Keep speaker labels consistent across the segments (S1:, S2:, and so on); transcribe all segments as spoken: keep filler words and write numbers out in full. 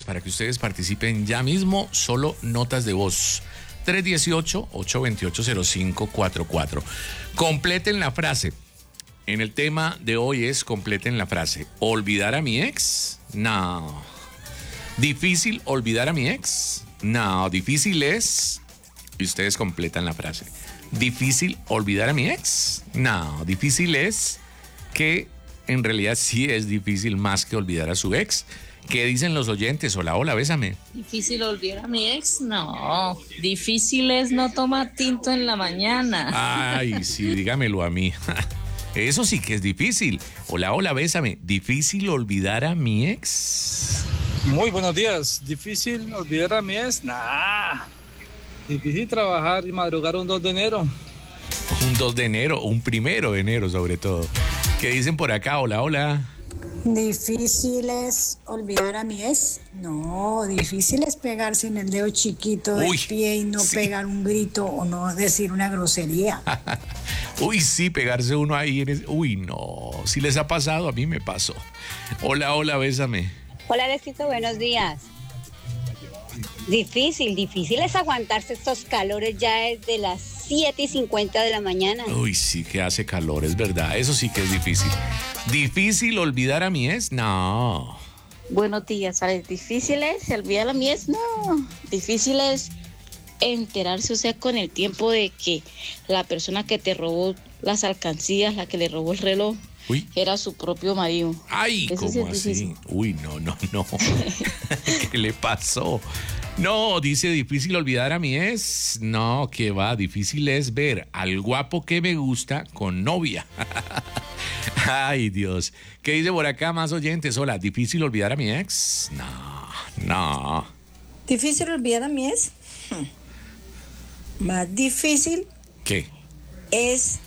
S1: para que ustedes participen ya mismo, solo notas de voz. tres uno ocho, ocho dos ocho, cero cinco cuatro cuatro. Completen la frase. En el tema de hoy es completen la frase. ¿Olvidar a mi ex? No. ¿Difícil olvidar a mi ex? No, difícil es... Y ustedes completan la frase. ¿Difícil olvidar a mi ex? No, difícil es que en realidad sí es difícil más que olvidar a su ex. ¿Qué dicen los oyentes? Hola, hola, bésame.
S2: ¿Difícil olvidar a mi ex? No, difícil es no tomar tinto en la mañana.
S1: Ay, sí, dígamelo a mí. Eso sí que es difícil. Hola, hola, bésame. ¿Difícil olvidar a mi ex?
S3: Muy buenos días. ¿Difícil olvidar a mi ex? Nah. Difícil trabajar y madrugar un dos de enero.
S1: Un dos de enero, un primero de enero sobre todo. ¿Qué dicen por acá? Hola, hola.
S4: ¿Difícil es olvidar a mi ex? No, difícil es pegarse en el dedo chiquito del
S1: Uy,
S4: pie y no
S1: sí.
S4: pegar un grito o no decir una grosería.
S1: Uy, sí, pegarse uno ahí. En ese... Uy, no. Si les ha pasado, a mí me pasó. Hola, hola, bésame.
S5: Hola, Alexito, buenos días. Difícil, difícil es aguantarse estos calores ya desde las siete y cincuenta de la mañana.
S1: Uy, sí que hace calor, es verdad. Eso sí que es difícil. ¿Difícil olvidar a mi ex? No.
S2: Buenos días, ¿sabes? ¿Difícil es olvidar a mi ex? No, difícil es enterarse, o sea, con el tiempo de que la persona que te robó las alcancías, la que le robó el reloj,
S1: Uy.
S2: era su propio marido.
S1: Ay,
S2: Eso
S1: ¿cómo
S2: sí es
S1: así?
S2: difícil.
S1: Uy, no, no, no. ¿Qué le pasó? No, dice difícil olvidar a mi ex. No, que va, difícil es ver al guapo que me gusta con novia. Ay, Dios. ¿Qué dice por acá más oyentes? Hola, ¿difícil olvidar a mi ex? No, no.
S4: ¿Difícil olvidar a mi ex? Hmm. Más difícil
S1: ¿Qué?
S4: es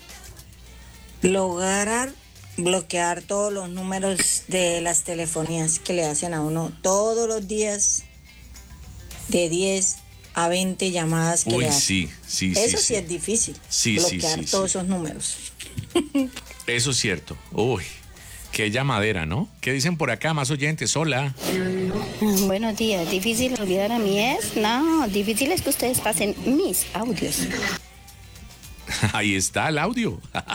S4: lograr bloquear todos los números de las telefonías que le hacen a uno todos los días, de diez a veinte llamadas que
S1: Uy,
S4: le hacen.
S1: sí, sí, sí.
S4: Eso sí,
S1: sí
S4: es difícil,
S1: Sí, sí,
S4: bloquear
S1: sí,
S4: todos
S1: sí.
S4: esos números.
S1: Eso es cierto. Uy, qué llamadera, ¿no? ¿Qué dicen por acá más oyentes? Hola.
S6: Buenos días. ¿Difícil olvidar a mi ex? No, difícil es que ustedes pasen mis audios.
S1: Ahí está el audio.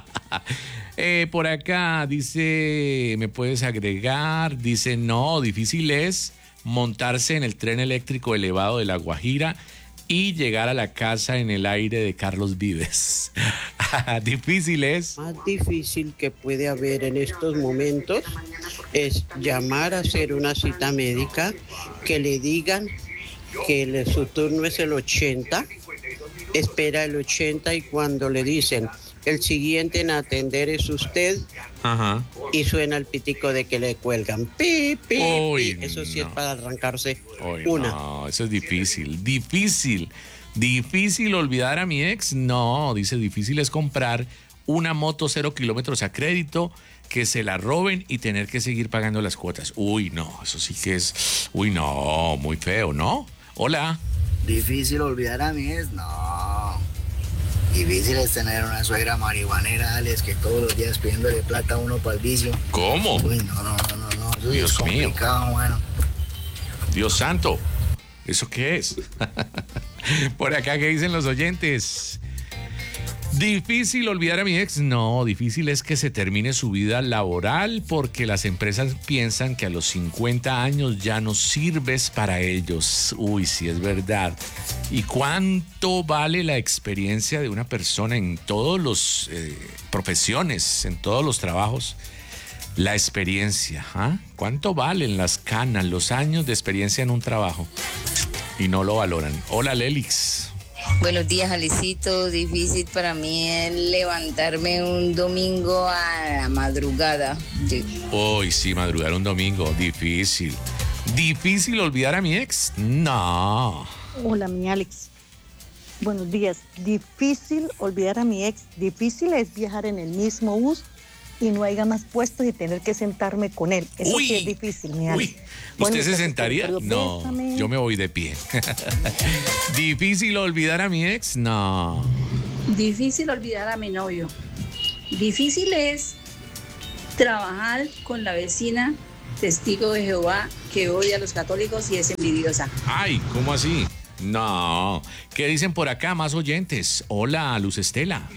S1: eh, por acá dice, ¿me puedes agregar? Dice, no, difícil es montarse en el tren eléctrico elevado de La Guajira y llegar a la casa en el aire de Carlos Vives. Difícil es.
S7: Más difícil que puede haber en estos momentos es llamar a hacer una cita médica, que le digan que le- su turno es el ochenta, espera el ochenta y cuando le dicen el siguiente en atender es usted,
S1: Ajá.
S7: y suena el pitico de que le cuelgan. Pi, pi,
S1: Uy,
S7: pi. Eso sí
S1: no.
S7: es para arrancarse
S1: Uy,
S7: una.
S1: no, eso es difícil. Difícil. Difícil olvidar a mi ex. No, dice, difícil es comprar una moto cero kilómetros a crédito, que se la roben y tener que seguir pagando las cuotas. Uy, no, eso sí que es, uy, no, muy feo, ¿no? Hola.
S8: Difícil olvidar a mi ex, no. Difícil es tener una suegra marihuanera, Alex, que todos los días pidiéndole plata a uno para el vicio.
S1: ¿Cómo?
S8: Uy, no, no, no, no, no. Eso
S1: Dios
S8: es complicado,
S1: mío.
S8: bueno.
S1: Dios santo, ¿eso qué es? Por acá, ¿qué dicen los oyentes? ¿Difícil olvidar a mi ex? No, difícil es que se termine su vida laboral porque las empresas piensan que a los cincuenta años ya no sirves para ellos. Uy, sí es verdad. ¿Y cuánto vale la experiencia de una persona en todas las eh, profesiones, en todos los trabajos? La experiencia, ¿ah? ¿Cuánto valen las canas, los años de experiencia en un trabajo? Y no lo valoran. Hola, Lelix.
S9: Buenos días, Alecito. Difícil para mí es levantarme un domingo a la madrugada. Sí.
S1: Uy, sí, madrugar un domingo, difícil. ¿Difícil olvidar a mi ex? No.
S10: Hola, mi Alex. Buenos días. Difícil olvidar a mi ex. Difícil es viajar en el mismo bus y no haya más puestos y tener que sentarme con él. Eso
S1: Uy,
S10: sí es difícil, mi Alex.
S1: Uy,
S10: Bueno,
S1: ¿usted se
S10: pues,
S1: sentaría?
S10: pero
S1: No,
S10: bésame.
S1: yo me voy de pie. ¿Difícil olvidar a mi ex? No.
S11: Difícil olvidar a mi novio. Difícil es trabajar con la vecina testigo de Jehová que odia a los católicos y es envidiosa.
S1: Ay, ¿cómo así? No. ¿Qué dicen por acá más oyentes? Hola, Luz Estela.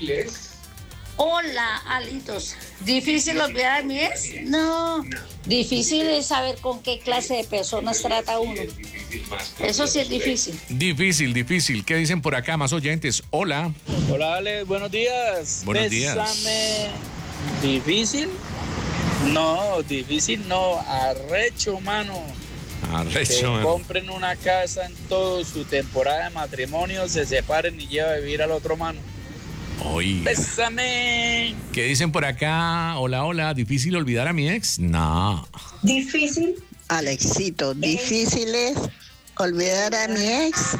S12: Hola, Alitos. ¿Difícil olvidar a mi ex? No. Difícil es saber con qué clase de personas trata uno. Eso sí es difícil.
S1: Difícil, difícil. ¿Qué dicen por acá más oyentes? Hola.
S3: Hola, Ale, buenos días.
S1: Buenos días.
S3: Bésame. ¿Difícil? No, difícil no. Arrecho, mano.
S1: Arrecho,
S3: que
S1: mano.
S3: compren una casa en toda su temporada de matrimonio, se separen y lleven a vivir al otro mano.
S1: Oiga.
S3: Bésame.
S1: ¿Qué dicen por acá? Hola, hola. ¿Difícil olvidar a mi ex? No.
S13: Difícil.
S14: Alexito, ¿difícil es olvidar a mi ex?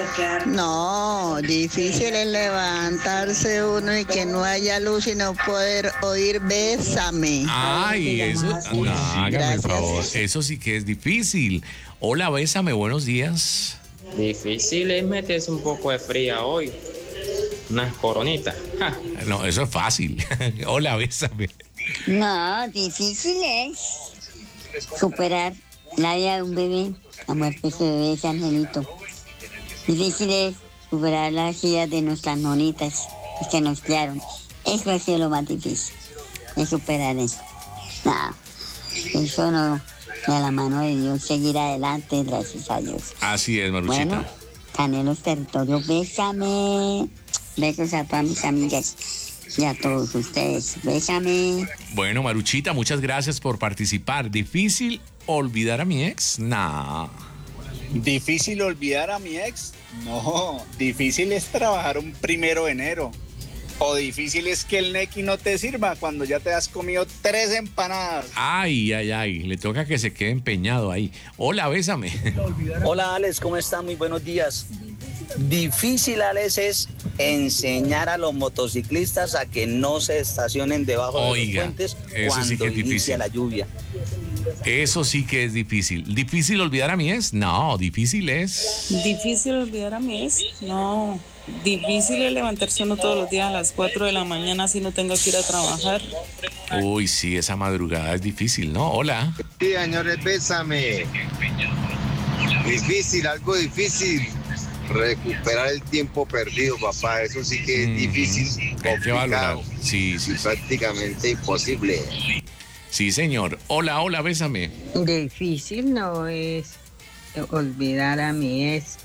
S14: No, difícil es levantarse uno y que no haya luz y no poder oír bésame.
S1: Ay, eso, no, hágame el
S14: Gracias.
S1: favor. Eso sí que es difícil. Hola, bésame, buenos días.
S15: Difícil es meterse un poco de fría hoy. Unas coronitas. Ja.
S1: No, eso es fácil. Hola, bésame.
S5: No, difícil es superar la vida de un bebé, la muerte de ese bebé, ese angelito. Difícil es superar las vidas de nuestras nonitas que nos criaron. Eso ha sido lo más difícil, es superar eso. No, eso no, de la mano de Dios, seguir adelante, gracias a Dios.
S1: Así es, Maruchita.
S5: Bueno, Canelos Territorio, bésame. Besos a todas mis amigas y a todos ustedes. Bésame.
S1: Bueno, Maruchita, muchas gracias por participar. ¿Difícil olvidar a mi ex? Nah.
S16: ¿Difícil olvidar a mi ex? No, difícil es trabajar un primero de enero. O difícil es que el Nequi no te sirva cuando ya te has comido tres empanadas.
S1: Ay, ay, ay. Le toca que se quede empeñado ahí. Hola, bésame.
S17: Hola, Alex, ¿cómo están? Muy buenos días. Difícil, Alex, es enseñar a los motociclistas a que no se estacionen debajo
S1: Oiga,
S17: de los puentes
S1: eso
S17: cuando
S1: sí que es
S17: inicia
S1: difícil.
S17: la lluvia.
S1: Eso sí que es difícil. ¿Difícil olvidar a mi ex? No, difícil es...
S18: Difícil olvidar a mi ex, no. Difícil es levantarse uno todos los días a las cuatro de la mañana si no tengo que ir a trabajar.
S1: Uy, sí, esa madrugada es difícil, ¿no? Hola.
S19: Sí, señores, bésame. Difícil, algo difícil. Recuperar el tiempo perdido, papá. Eso sí que es
S1: Mm,
S19: difícil,
S1: hay que valorar.
S19: complicado.
S1: Sí, sí.
S19: Y prácticamente imposible.
S1: Sí, señor. Hola, hola, bésame.
S20: Difícil no es olvidar a mi ex,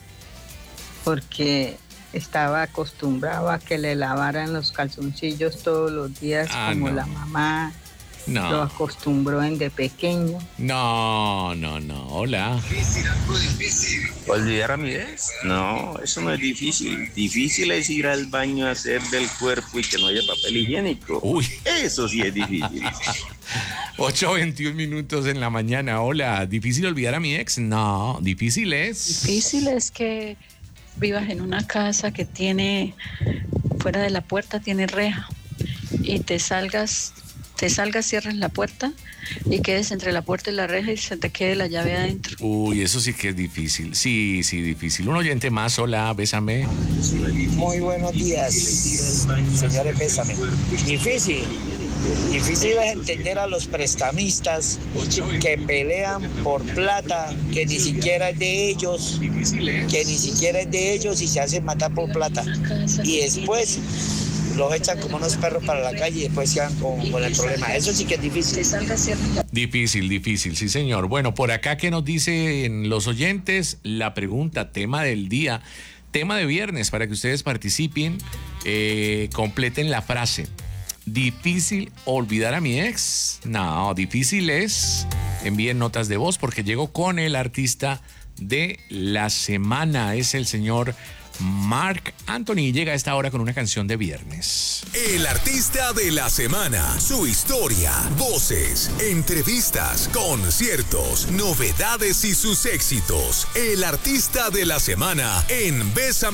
S20: porque estaba acostumbrado a que le lavaran los calzoncillos todos los días,
S1: Ah,
S20: como
S1: no.
S20: la mamá
S1: No.
S20: lo acostumbró en de pequeño.
S1: No, no, no. Hola.
S21: ¿Olvidar a mi ex? No, eso no es difícil. Difícil es ir al baño a hacer del cuerpo y que no haya papel higiénico.
S1: Uy.
S21: Eso sí es difícil.
S1: ocho veintiún minutos en la mañana. Hola. ¿Difícil olvidar a mi ex? No, difícil es...
S11: Difícil es que vivas en una casa que tiene, fuera de la puerta tiene reja y te salgas, te salgas, cierres la puerta y quedes entre la puerta y la reja y se te quede la llave adentro.
S1: Uy, eso sí que es difícil. Sí, sí, difícil. Un oyente más. Hola, bésame.
S22: Muy buenos días, señores, bésame. Difícil, difícil es entender a los prestamistas que pelean por plata, que ni siquiera es de ellos, que ni siquiera es de ellos y se hacen matar por plata. Y después los echan como unos perros para la calle y después quedan con, con el problema. Eso sí que es difícil.
S1: Difícil, difícil, sí, señor. Bueno, por acá, ¿qué nos dicen los oyentes? La pregunta, tema del día, tema de viernes, para que ustedes participen, eh, completen la frase. ¿Difícil olvidar a mi ex? No, difícil es. Envíen notas de voz porque llego con el artista de la semana. Es el señor Marc Anthony. Llega a esta hora con una canción de viernes.
S23: El artista de la semana, su historia, voces, entrevistas, conciertos, novedades y sus éxitos. El artista de la semana en Bésame.